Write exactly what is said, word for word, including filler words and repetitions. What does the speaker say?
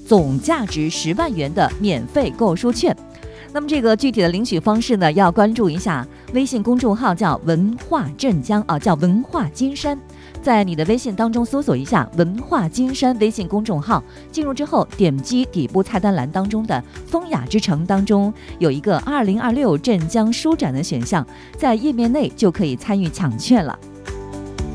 总价值十万元的免费购书券。那么这个具体的领取方式呢，要关注一下微信公众号，叫文化镇江啊，叫文化金山。在你的微信当中搜索一下文化金山微信公众号，进入之后点击底部菜单栏当中的风雅之城当中有一个二零二六镇江书展的选项，在页面内就可以参与抢券了。